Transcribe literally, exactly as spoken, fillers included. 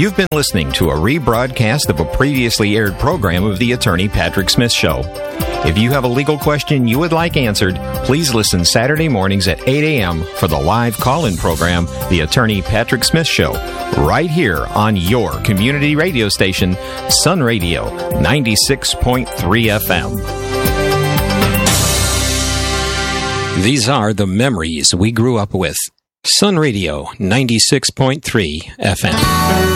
You've been listening to a rebroadcast of a previously aired program of The Attorney Patrick Smith Show. If you have a legal question you would like answered, please listen Saturday mornings at eight a.m. for the live call-in program, The Attorney Patrick Smith Show, right here on your community radio station, Sun Radio, ninety-six point three F M. These are the memories we grew up with. Sun Radio, ninety-six point three F M.